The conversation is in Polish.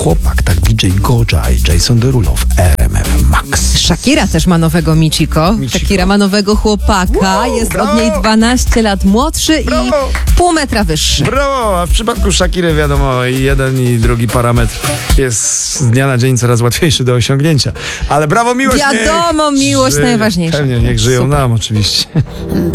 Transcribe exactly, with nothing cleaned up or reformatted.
chłopak, tak D J Goja i Jason Derulo w R M F Max. Shakira też ma nowego Michiko. Michiko. Shakira ma nowego chłopaka. Wow, jest brawo. od niej dwanaście lat młodszy Brawo. i pół metra wyższy. Brawo, a w przypadku Shakiry wiadomo, i jeden i drugi parametr jest z dnia na dzień coraz łatwiejszy do osiągnięcia. Ale brawo, miłość! Wiadomo, niech miłość żyje. najważniejsza. Pewnie, niech żyją Super. nam oczywiście.